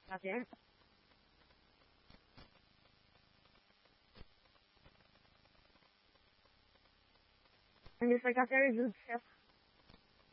That's it. And just like after I reviewed stuff,